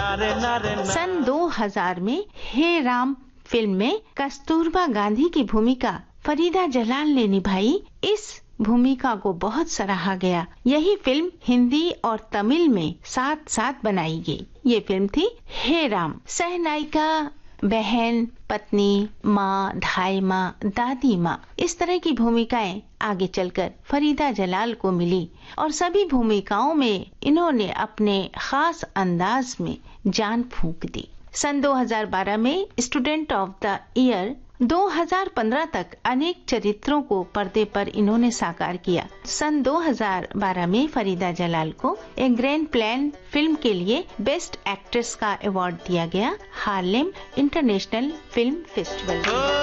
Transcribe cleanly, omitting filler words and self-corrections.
सन 2000 में हे राम फिल्म में कस्तूरबा गांधी की भूमिका फरीदा जलाल ने निभाई। इस भूमिका को बहुत सराहा गया। यही फिल्म हिंदी और तमिल में साथ साथ बनाई गई। ये फिल्म थी हे राम। सहनायिका, बहन, पत्नी, माँ, धाई माँ, दादी माँ, इस तरह की भूमिकाएं आगे चलकर फरीदा जलाल को मिली और सभी भूमिकाओं में इन्होंने अपने खास अंदाज में जान फूंक दी। सन 2012 में स्टूडेंट ऑफ द ईयर, 2015 तक अनेक चरित्रों को पर्दे पर इन्होंने साकार किया। सन 2012 में फरीदा जलाल को ए ग्रैंड प्लान फिल्म के लिए बेस्ट एक्ट्रेस का अवार्ड दिया गया हार्लेम इंटरनेशनल फिल्म फेस्टिवल।